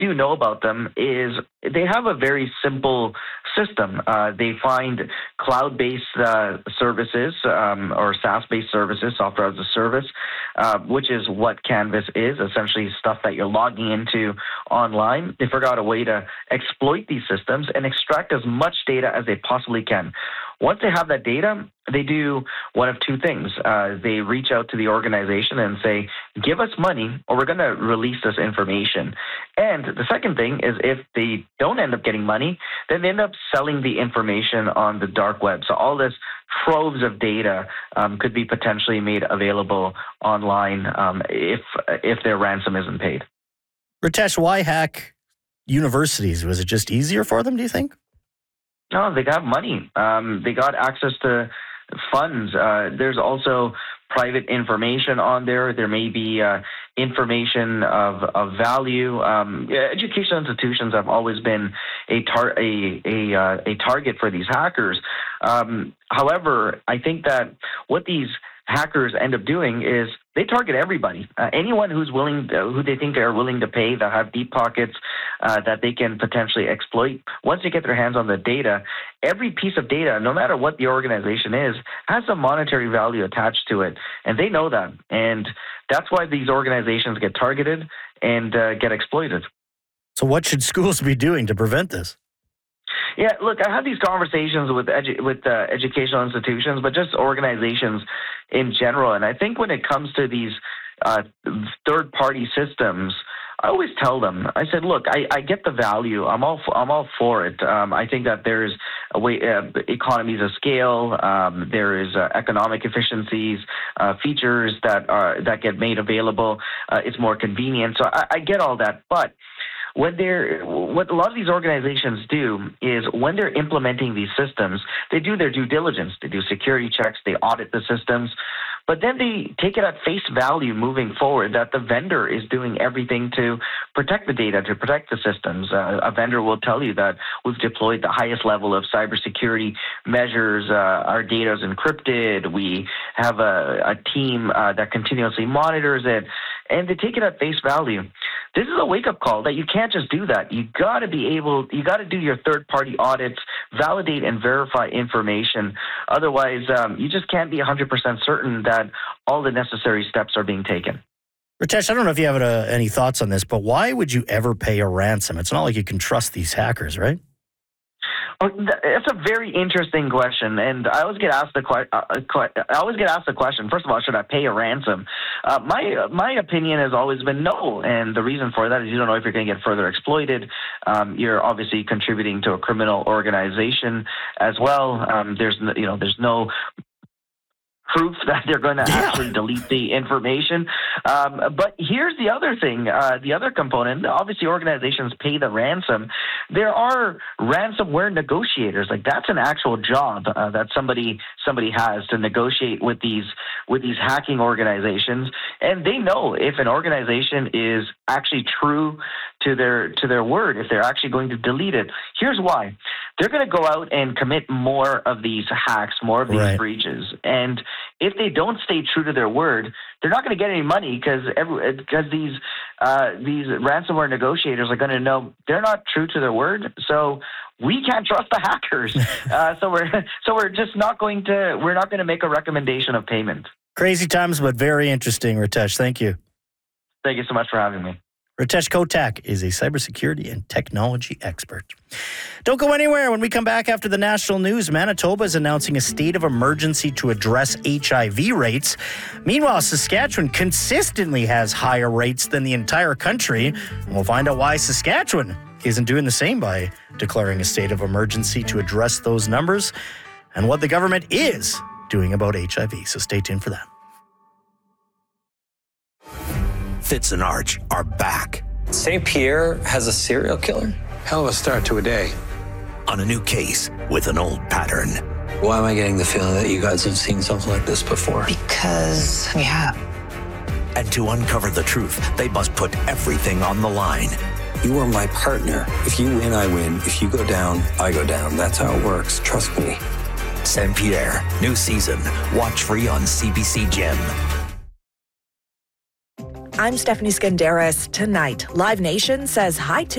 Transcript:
do know about them is they have a very simple system. They find cloud-based services or SaaS-based services, software as a service, which is what Canvas is, essentially stuff that you're logging into online. They figure out a way to exploit these systems and extract as much data as they possibly can. Once they have that data, they do one of two things. They reach out to the organization and say, give us money or we're going to release this information. And the second thing is if they don't end up getting money, then they end up selling the information on the dark web. So all this troves of data could be potentially made available online if their ransom isn't paid. Ritesh, why hack universities? Was it just easier for them, do you think? No, they got money. They got access to funds. There's also private information on there. There may be information of value. Educational institutions have always been a target for these hackers. However, I think that what these hackers end up doing is they target everybody. Anyone who they think are willing to pay, that have deep pockets, that they can potentially exploit. Once they get their hands on the data, every piece of data, no matter what the organization is, has some monetary value attached to it. And they know that. And that's why these organizations get targeted and get exploited. So what should schools be doing to prevent this? Yeah, look, I have these conversations with educational institutions, but just organizations in general. And I think when it comes to these third-party systems, I always tell them, I said, look, I get the value. I'm all for it. I think that there's a way, economies of scale. There is economic efficiencies, features that get made available. It's more convenient. So I get all that, but what a lot of these organizations do is when they're implementing these systems, they do their due diligence. They do security checks. They audit the systems. But then they take it at face value moving forward that the vendor is doing everything to protect the data, to protect the systems. A vendor will tell you that we've deployed the highest level of cybersecurity measures. Our data is encrypted. We have a team that continuously monitors it. And they take it at face value. This is a wake-up call that you can't just do that. You got to do your third-party audits, validate and verify information. Otherwise, you just can't be 100% certain that all the necessary steps are being taken. Ritesh, I don't know if you have any thoughts on this, but why would you ever pay a ransom? It's not like you can trust these hackers, right? That's a very interesting question, and I always get asked the question. First of all, should I pay a ransom? My opinion has always been no, and the reason for that is you don't know if you're going to get further exploited. You're obviously contributing to a criminal organization as well. There's no proof that they're going to actually delete the information. But here's the other thing, the other component. Obviously, organizations pay the ransom. There are ransomware negotiators. Like that's an actual job that somebody has to negotiate with these hacking organizations, and they know if an organization is actually true to their word, if they're actually going to delete it. Here's why. They're going to go out and commit more of these hacks, more of these breaches. And if they don't stay true to their word, they're not going to get any money because these ransomware negotiators are going to know they're not true to their word. So we can't trust the hackers. So we're just not going to make a recommendation of payment. Crazy times, but very interesting, Ritesh. Thank you. Thank you so much for having me. Ritesh Kotak is a cybersecurity and technology expert. Don't go anywhere. When we come back after the national news, Manitoba is announcing a state of emergency to address HIV rates. Meanwhile, Saskatchewan consistently has higher rates than the entire country. And we'll find out why Saskatchewan isn't doing the same by declaring a state of emergency to address those numbers and what the government is doing about HIV. So stay tuned for that. Fitz and Arch are back. St. Pierre has a serial killer? Hell of a start to a day. On a new case with an old pattern. Why am I getting the feeling that you guys have seen something like this before? Because we have. And to uncover the truth, they must put everything on the line. You are my partner. If you win, I win. If you go down, I go down. That's how it works. Trust me. St. Pierre, new season. Watch free on CBC Gem. I'm Stephanie Skandaris. Tonight, Live Nation says hi to